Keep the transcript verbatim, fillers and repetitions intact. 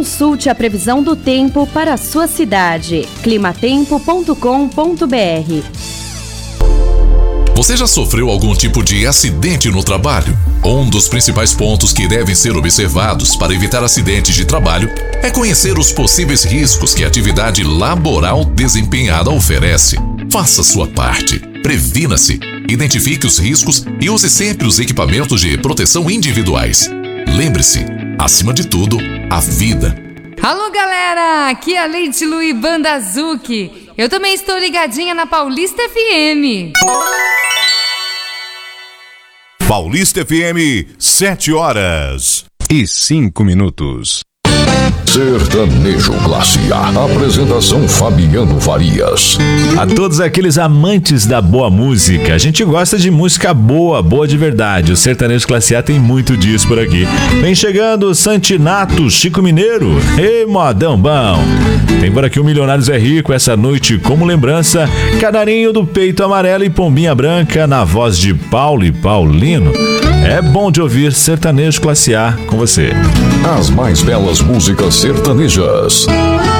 Consulte a previsão do tempo para a sua cidade. climatempo ponto com ponto br. Você já sofreu algum tipo de acidente no trabalho? Um dos principais pontos que devem ser observados para evitar acidentes de trabalho é conhecer os possíveis riscos que a atividade laboral desempenhada oferece. Faça sua parte, previna-se, identifique os riscos e use sempre os equipamentos de proteção individuais. Lembre-se, acima de tudo, a vida. Alô, galera! Aqui é a Leite Lu e Banda Azuki. Eu também estou ligadinha na Paulista F M. Paulista F M, sete horas e cinco minutos. Sertanejo Classe A. Apresentação Fabiano Farias. A todos aqueles amantes da boa música, a gente gosta de música boa, boa de verdade. O Sertanejo Classe A tem muito disso por aqui. Vem chegando Santinato, Chico Mineiro. Ei, modão bom. Tem por aqui o Milionários é Rico, essa noite como lembrança. Canarinho do Peito Amarelo e Pombinha Branca na voz de Paulo e Paulino. É bom de ouvir Sertanejo Classe A com você. As mais belas músicas sertanejas.